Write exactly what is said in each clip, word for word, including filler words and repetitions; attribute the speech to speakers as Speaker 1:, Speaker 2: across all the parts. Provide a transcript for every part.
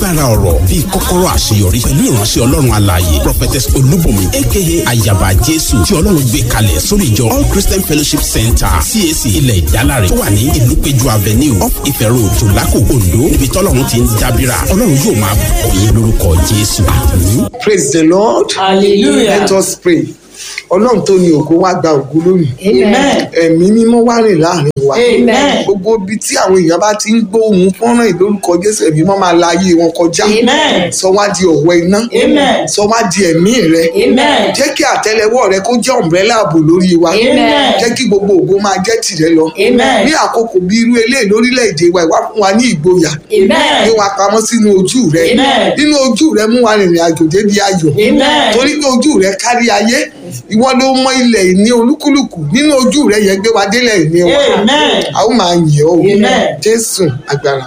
Speaker 1: agbára ọ̀rọ̀ bíi kọ́kọ́rọ́ àṣeyọrí pẹ̀lú ìránṣẹ́ ọlọ́run alààyè prophetess olúbùnmi aka ayaba jésù tí ọlọ́run gbé kalẹ̀ sórí ìjọ all christian fellowship center C A C ilẹ̀ ìdálárẹ̀ tó wà ní ìlú péjú avenue off Ifẹ̀ road tòlákò ondo níbi tọ́lọ́run ti ń dábìrà ọlọ́run yóò máa bùkún yín lórúkọ jésù.
Speaker 2: Praise the Lord.
Speaker 3: Hallelujah.
Speaker 2: Let us pray. Ọlọ́run tó ní ògo wá gba ògo lónìí.
Speaker 3: Amen.
Speaker 2: Ẹ̀mí mímọ́ wá rìn láàrin wa.
Speaker 3: Amen.
Speaker 2: Gbogbo ibi tí àwọn èèyàn bá ti ń gbóhùn fọ́nrán ìlórúkọ Jésù ẹ̀mí mímọ́ máa la ayé wọn kọjá.
Speaker 3: Amen.
Speaker 2: Sọ wá di ọ̀wọ́ iná.
Speaker 3: Amen.
Speaker 2: Sọ wá di ẹ̀mí rẹ.
Speaker 3: Amen.
Speaker 2: Jẹ́ kí àtẹ́lẹwọ́ rẹ kó jẹ́ umbrella ààbò lórí wa.
Speaker 3: Amen.
Speaker 2: Jẹ́ kí gbogbo ògo máa jẹ́ tìrẹ lọ.
Speaker 3: Amen.
Speaker 2: Ní àkókò bí irú eléyìí lórílẹ̀-èdè wa ìwà fún wa ní ìgboyà.
Speaker 3: Amen.
Speaker 2: Gbé wa pamọ́ sínú ojú rẹ.
Speaker 3: Amen.
Speaker 2: Nínú ojú rẹ mú wa rìnrìn àjò débi ayọ̀.
Speaker 3: Amen.
Speaker 2: Torí pé ojú rẹ kárí ayé. Ìwọ ló mọ ilẹ̀ ìní olúkúlùkù nínú ojú rẹ yẹn gbé wa délẹ̀ ìní wa.
Speaker 3: Amen.
Speaker 2: A ó máa yìn ọ́.
Speaker 3: Amen.
Speaker 2: Jésù agbára.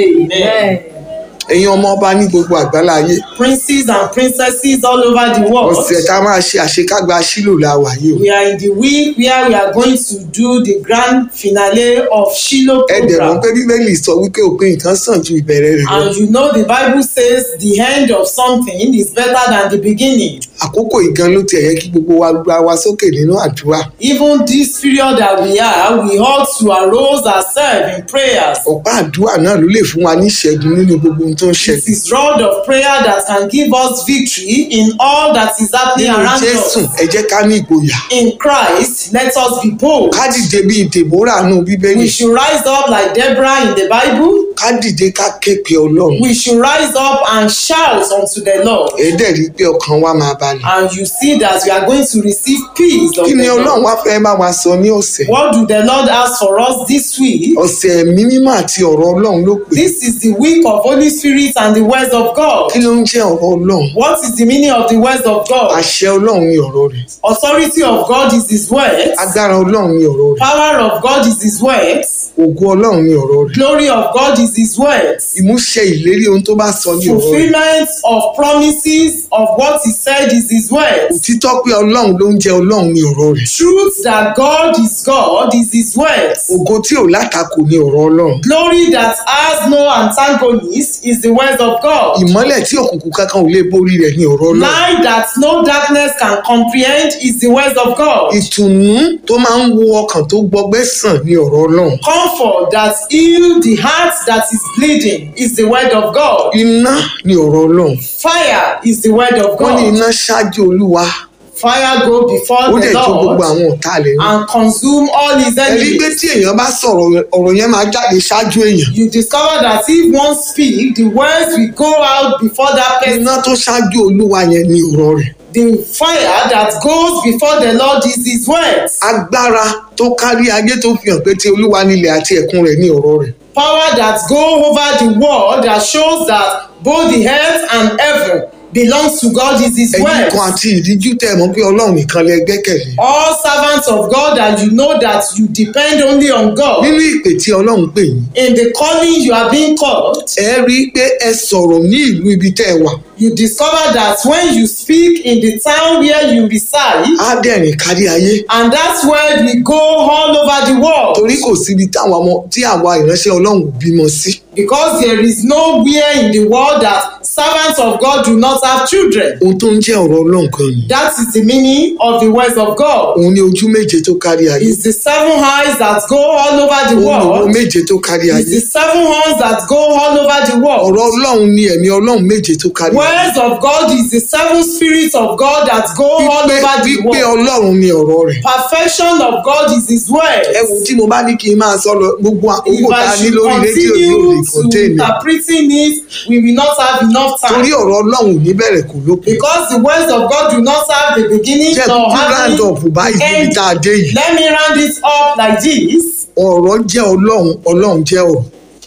Speaker 3: Amen.
Speaker 2: Ẹ̀yin ọmọ ọba ní gbogbo àgbálá ayé.
Speaker 3: Princes and princesses all over the world.
Speaker 2: Ọ̀sẹ̀ tá a máa ṣe àṣekágbá Ṣílò la wà yìí o.
Speaker 3: We are in the week where we are going to do the grand finale of Shiloh
Speaker 2: Ẹ dẹ̀ mọ̀
Speaker 3: program.
Speaker 2: pé Bíbélì sọ wípé òpin nǹkan sàn ju ìbẹ̀rẹ̀ rẹ̀ lọ.
Speaker 3: And you know the Bible says the end of something is better than the beginning.
Speaker 2: Àkókò ìgan ló tiẹ̀ yẹ kí gbogbo wa gba wa sókè nínú àdúrà.
Speaker 3: Even this period that we are, we ought to arouse ourselves in prayers.
Speaker 2: Ọ̀pá àdúrà náà ló lè fún wa ní ìṣẹ́gun nínú gbogbo ohun tó ń
Speaker 3: It
Speaker 2: ṣẹlẹ̀.
Speaker 3: is rod of prayer that can give us victory in all that is happening
Speaker 2: Nínú
Speaker 3: around
Speaker 2: Jésù
Speaker 3: us.
Speaker 2: ẹ jẹ́ ká ní ìgboyà.
Speaker 3: In Christ, let us be bold.
Speaker 2: Ká dìde bíi Dèbórà nù Bíbélì.
Speaker 3: We should rise up like Deborah in the Bible.
Speaker 2: Ká dìde ká ké pe Ọlọ́run.
Speaker 3: We should rise up and shout unto the Lord.
Speaker 2: Ẹ dẹ̀ rí i pé ọkàn wa máa balẹ̀.
Speaker 3: And you see that we are going to receive peace of
Speaker 2: Kí ni
Speaker 3: the
Speaker 2: Ọlọ́run
Speaker 3: Lord.
Speaker 2: wá fẹ́ bá wa sọ ní ọ̀sẹ̀?
Speaker 3: What do the Lord ask for us this week?
Speaker 2: Ọ̀sẹ̀ ẹ̀mí mímọ́ àti ọ̀rọ̀ Ọlọ́run ló pè.
Speaker 3: This is the week of Holy Spirit and the words of God.
Speaker 2: Kí ló ń jẹ́ ọ̀rọ̀ Ọlọ́run?
Speaker 3: What is the meaning of the words of God?
Speaker 2: Àṣẹ Ọlọ́run ni ọ̀rọ̀ rẹ̀.
Speaker 3: Authority of God is His words.
Speaker 2: Agbára Ọlọ́run ni ọ̀rọ̀ rẹ̀.
Speaker 3: Power of God is His words.
Speaker 2: Ògo Ọlọ́run ni ọ̀rọ̀ rẹ̀.
Speaker 3: Glory of God is His words.
Speaker 2: Ìmúṣẹ ìlérí ohun tó bá sọ ní ọ̀rọ̀ rẹ̀.
Speaker 3: Fulfillment of promises of what He said is His words.
Speaker 2: Òtítọ́ pé Ọlọ́run ló ń jẹ́ Ọlọ́run ni ọ̀rọ̀ rẹ̀.
Speaker 3: Truth that God is God is His words.
Speaker 2: Ògo tí ò látakò ni ọ̀rọ̀ Ọlọ́run.
Speaker 3: Glory that has no antagonist is the words of God.
Speaker 2: Ìmọ́lẹ̀ tí òkùnkùn kankan ò lè borí rẹ̀ ni ọ̀rọ̀ Ọlọ́run.
Speaker 3: Light that no darkness can comprehend is the words of God.
Speaker 2: Ìtùnú tó máa ń wo ọkàn tó gbọgbẹ́ sàn ni ọ̀rọ̀ Ọlọ́run.
Speaker 3: Comfort that heals the heart that is bleeding is the word of God.
Speaker 2: Iná ni ọ̀rọ̀ Ọlọ́run.
Speaker 3: Fire is the word of
Speaker 2: Wọ́n ní
Speaker 3: God.
Speaker 2: iná ṣáájú Olúwa.
Speaker 3: Fire go
Speaker 2: Ó
Speaker 3: before
Speaker 2: dẹ̀
Speaker 3: the
Speaker 2: jó gbogbo
Speaker 3: Lord
Speaker 2: àwọn ọ̀tá rẹ̀ run.
Speaker 3: and consume all his
Speaker 2: Ẹ̀rí pé
Speaker 3: enemies.
Speaker 2: tí èèyàn bá sọ̀rọ̀ ọ̀rọ̀ yẹn máa jáde ṣáájú èèyàn.
Speaker 3: You discover that if one speak, the words will go out before that person.
Speaker 2: Iná tó ṣáájú Olúwa yẹn ni ọ̀rọ̀ rẹ̀.
Speaker 3: The fire that goes before the Lord is his words.
Speaker 2: Agbára tó kárí ayé tó fi hàn pé ti Olúwa nílẹ̀ àti ẹ̀kún rẹ̀ ní ọ̀rọ̀ rẹ̀.
Speaker 3: Power that go over the world that shows that both the earth and heaven belongs to God is his
Speaker 2: Ẹ̀yin
Speaker 3: words.
Speaker 2: kan àti ìdíjú tẹ̀ mọ́ pé Ọlọ́run nìkan lẹ gbẹ́kẹ̀lé.
Speaker 3: All servants of God and you know that you depend only on God.
Speaker 2: Nínú ìpè tí Ọlọ́run pè yín,
Speaker 3: In the calling you are being called,
Speaker 2: ẹ rí i pé ẹ sọ̀rọ̀ ní ìlú ibi tẹ́ ẹ wà.
Speaker 3: you discover that when you speak in the town where you reside,
Speaker 2: Á dẹ̀rìn kárí ayé.
Speaker 3: and that word will go all over the world.
Speaker 2: Torí kò síbi táwọn ọmọ tí àwa ìránṣẹ́ Ọlọ́run ò bímọ sí.
Speaker 3: Because there is nowhere in the world that servants of God do not have children.
Speaker 2: Ohun tó ń jẹ́ ọ̀rọ̀ Ọlọ́run kan ni.
Speaker 3: That is the meaning of the words of God.
Speaker 2: Òun ni ojú méje tó kárí ayé.
Speaker 3: It's the seven eyes that go all over the
Speaker 2: Òun ni owó
Speaker 3: world.
Speaker 2: méje tó kárí
Speaker 3: It's
Speaker 2: ayé.
Speaker 3: the seven horns that go all over the world.
Speaker 2: Ọ̀rọ̀ Ọlọ́run ni ẹ̀mí Ọlọ́run méje tó kárí ayé.
Speaker 3: Words of God is the seven spirits of God that go all
Speaker 2: Wípé
Speaker 3: over the
Speaker 2: wípé
Speaker 3: world.
Speaker 2: Ọlọ́run ni ọ̀rọ̀ rẹ̀.
Speaker 3: Perfection of God is his word.
Speaker 2: Ẹ wo tí mo bá ní kí n máa sọ lọ gbogbo àkókò
Speaker 3: If
Speaker 2: tá a
Speaker 3: I
Speaker 2: ní
Speaker 3: should
Speaker 2: lórí rédíò yóò lè
Speaker 3: continue to
Speaker 2: contain it.
Speaker 3: interpreting it, we will not have enough
Speaker 2: Torí
Speaker 3: time.
Speaker 2: ọ̀rọ̀ Ọlọ́run ò ní bẹ̀rẹ̀ kò lópin.
Speaker 3: Because the words of God do not have the beginning
Speaker 2: Jẹ́
Speaker 3: nor
Speaker 2: kúkú
Speaker 3: have
Speaker 2: round up
Speaker 3: the
Speaker 2: báyìí níbi
Speaker 3: end.
Speaker 2: tá a dé yìí.
Speaker 3: Let me round it up like this.
Speaker 2: Ọ̀rọ̀ jẹ́ Ọlọ́run, Ọlọ́run jẹ́ ọ̀rọ̀.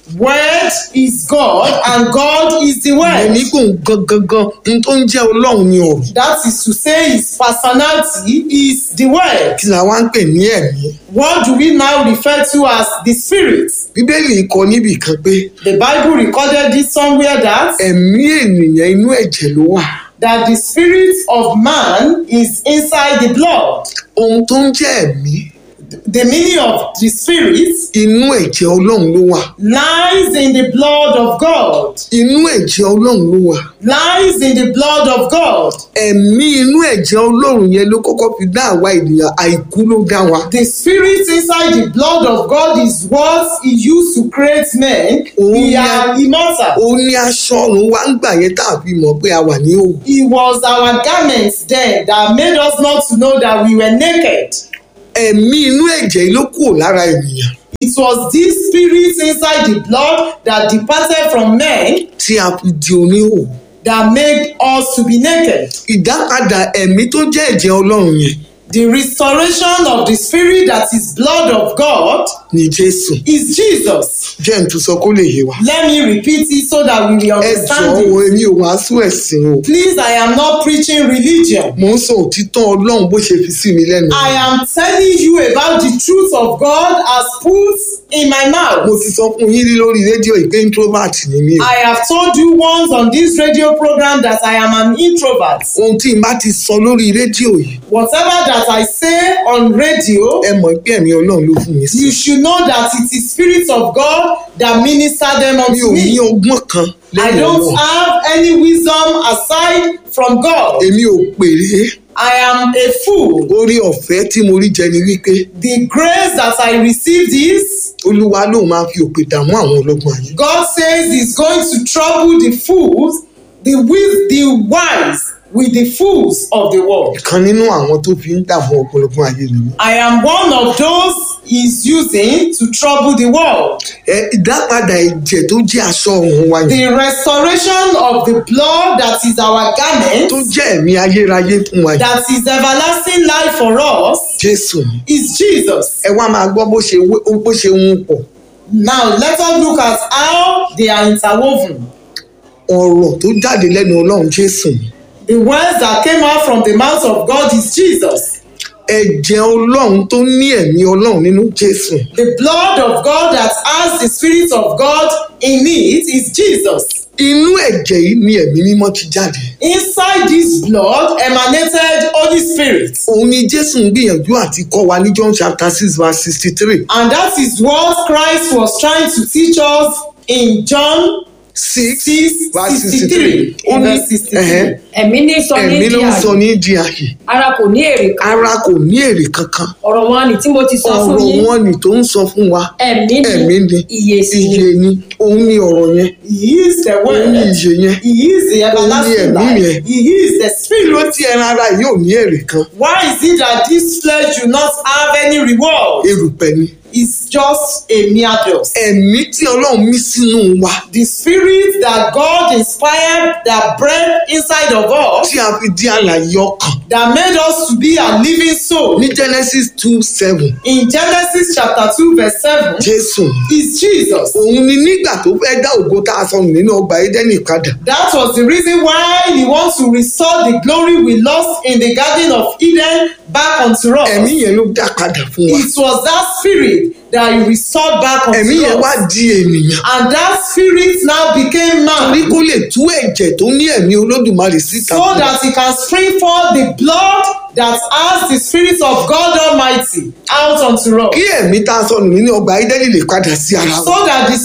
Speaker 3: Word is God and God is the
Speaker 2: Ẹ̀mí
Speaker 3: word.
Speaker 2: kò gangan n tó ń jẹ́ Ọlọ́run ni ọ̀rọ̀.
Speaker 3: That is to say his personality is the word.
Speaker 2: Kí la wá ń pè ní ẹ̀mí?
Speaker 3: What do we now refer to as the spirit?
Speaker 2: Bíbélì kọ níbì kan pé
Speaker 3: The Bible recorded this somewhere that
Speaker 2: ẹ̀mí ènìyàn inú ẹ̀jẹ̀ ló wà.
Speaker 3: that the spirit of man is inside the blood.
Speaker 2: Ohun tó ń jẹ́ ẹ̀mí
Speaker 3: The meaning of the Spirit
Speaker 2: inú ẹ̀jẹ̀ Ọlọ́run ló wà.
Speaker 3: lies in the blood of God.
Speaker 2: Inú ẹ̀jẹ̀ Ọlọ́run ló wà.
Speaker 3: Lies in the blood of God.
Speaker 2: Ẹ̀mí inú ẹ̀jẹ̀ Ọlọ́run yẹn ló kọ́kọ́ fi dá àwa ènìyàn, àìkú ló dá wa.
Speaker 3: The Spirit inside the blood of God is what He used to create men.
Speaker 2: Oh,
Speaker 3: We
Speaker 2: yeah.
Speaker 3: are immortal.
Speaker 2: Ó ní aṣọ ọ̀run wa ń gbà yẹn tá a fi mọ̀ pé a wà ní òwò.
Speaker 3: It was our garments then that made us not to know that we were naked.
Speaker 2: Ẹ̀mí inú ẹ̀jẹ̀ yìí ló kúrò lára ènìyàn
Speaker 3: It was this Spirit inside the blood that departed from men
Speaker 2: tí a fi di oníhòòhò.
Speaker 3: that made us to be naked.
Speaker 2: Ìdápadà ẹ̀mí tó jẹ́ ẹ̀jẹ̀ Ọlọ́run yẹn
Speaker 3: The restoration of the Spirit that is blood of God
Speaker 2: ni Jésù.
Speaker 3: is Jesus.
Speaker 2: Jẹ́ n tún sọ kó lè yé wa.
Speaker 3: Let me repeat it so that we will
Speaker 2: Ẹ
Speaker 3: understand
Speaker 2: jọ̀ọ́ o,
Speaker 3: it.
Speaker 2: èmi ò wàásù ẹ̀sìn o.
Speaker 3: Please, I am not preaching religion.
Speaker 2: Mo ń sọ òtítọ́ Ọlọ́run bó ṣe fi sí mi lẹ́nu.
Speaker 3: I am telling you about the truth of God as put in my mouth.
Speaker 2: Mo ti sọ fún yín rí lórí rédíò ìpé introvert ni mí.
Speaker 3: I have told you once on this radio program that I am an introvert.
Speaker 2: Ohun tí n bá ti sọ lórí rédíò yìí,
Speaker 3: Whatever that I say on radio,
Speaker 2: ẹ mọ̀ pé ẹ̀mí Ọlọ́run ló fún mi sí.
Speaker 3: you should know that it is Spirit of God that minister them
Speaker 2: Mi
Speaker 3: unto
Speaker 2: ò ní
Speaker 3: me.
Speaker 2: ọgbọ́n kan
Speaker 3: I
Speaker 2: lẹ́yìn
Speaker 3: don't
Speaker 2: Ọlọ́run.
Speaker 3: have any wisdom aside from God.
Speaker 2: Èmi ò pèrè.
Speaker 3: I am a fool.
Speaker 2: Orí ọ̀fẹ́ tí mo rí jẹ ni wípé
Speaker 3: The grace that I received is,
Speaker 2: Olúwa ló máa fi òpè dààmú àwọn ọlọ́gbọ́n ayé.
Speaker 3: God says He's going to trouble the fools, the with the wise with the fools of the world.
Speaker 2: Ìkan nínú àwọn tó fi ń dààmú ọ̀pọ̀lọpọ̀ ayé ni mí.
Speaker 3: I am one of those He's using to trouble the world.
Speaker 2: Ẹ ìdápadà ẹ̀jẹ̀ tó jẹ́ aṣọ ọ̀run wa yẹn,
Speaker 3: The restoration of the blood that is our garment,
Speaker 2: tó jẹ́ ẹ̀mí ayérayé fún wa yẹn,
Speaker 3: that is everlasting life for us,
Speaker 2: Jésù ni.
Speaker 3: is Jesus.
Speaker 2: Ẹ wá máa gbọ́ bó ṣe wé- bó ṣe ń pọ̀.
Speaker 3: Now let us look at how they are interwoven.
Speaker 2: Ọ̀rọ̀ tó jáde lẹ́nu Ọlọ́run Jésù ni.
Speaker 3: The words that came out from the mouth of God is Jesus.
Speaker 2: Ẹ̀jẹ̀ Ọlọ́run tó ní ẹ̀mí Ọlọ́run nínú Jésù.
Speaker 3: The blood of God that has the Spirit of God in it is Jesus.
Speaker 2: Inú ẹ̀jẹ̀ yìí ni ẹ̀mí mímọ́ ti jáde.
Speaker 3: Inside this blood emanated Holy Spirit.
Speaker 2: Òun ni Jésù ń gbìyànjú àti kọ́ wa ní John chapter six verse sixty-three.
Speaker 3: And that is what Christ was trying to teach us in John
Speaker 2: six
Speaker 3: six
Speaker 2: verse
Speaker 3: sixty-three.
Speaker 2: Ó ní
Speaker 3: Verse sixty-three.
Speaker 2: ẹ̀hẹ́,
Speaker 4: ẹ̀mí ní sọ ní
Speaker 2: ẹ̀mí
Speaker 4: di
Speaker 2: ló ń sọ
Speaker 4: àyè
Speaker 2: ní di àyè.
Speaker 4: ara kò ní èrè kan
Speaker 2: Ara kò ní èrè kankan.
Speaker 4: ọ̀rọ̀ wọn ni tí mo ti sọ fún
Speaker 2: Ọ̀rọ̀
Speaker 4: yín
Speaker 2: wọn ni tó ń sọ fún wa.
Speaker 4: ẹ̀mí
Speaker 2: Ẹ̀mí
Speaker 4: ni
Speaker 2: ni
Speaker 4: ìyè sì ni
Speaker 2: iye ni. Òun ni ọ̀rọ̀ yẹn.
Speaker 3: He is the
Speaker 2: Òun ni
Speaker 3: word.
Speaker 2: ìyè yẹn.
Speaker 3: He is the everlasting
Speaker 2: ẹ̀mí
Speaker 3: life.
Speaker 2: yẹn.
Speaker 3: He is the
Speaker 2: Kí ló
Speaker 3: Spirit.
Speaker 2: tí ẹran ara yìí ò ní èrè kan?
Speaker 3: Why is it that this flesh do not have any reward?
Speaker 2: Erùpẹ̀ ni.
Speaker 3: It's just a mere dust.
Speaker 2: Ẹ̀mí tí Ọlọ́run mí sínú wa
Speaker 3: The Spirit that God inspired, that breathed inside of us,
Speaker 2: tí a fi di alààyè ọkàn.
Speaker 3: that made us to be a living soul.
Speaker 2: Ní Genesis two seven,
Speaker 3: In Genesis chapter two verse seven,
Speaker 2: Jésù
Speaker 3: is Jesus.
Speaker 2: òun ni nígbà tó fẹ́ dá ògo tá a sọnù nínú ọgbà Édẹ́nì padà.
Speaker 3: That was the reason why He wants to restore the glory we lost in the Garden of Eden back unto us.
Speaker 2: Ẹ̀mí yẹn ló dá padà fún wa.
Speaker 3: It was that Spirit that He restored back
Speaker 2: Ẹ̀mí
Speaker 3: unto
Speaker 2: yẹn wá
Speaker 3: us.
Speaker 2: di ènìyàn.
Speaker 3: And that Spirit now became
Speaker 2: Torí
Speaker 3: man,
Speaker 2: kó lè tú ẹ̀jẹ̀ tó ní ẹ̀mí Olódùmarè síta.
Speaker 3: so that He can spring forth the blood that has the Spirit of God Almighty out unto us.
Speaker 2: Kí ẹ̀mí tá a sọnù nínú ọgbà Édẹ́nì lè padà sí ara wa.
Speaker 3: So that the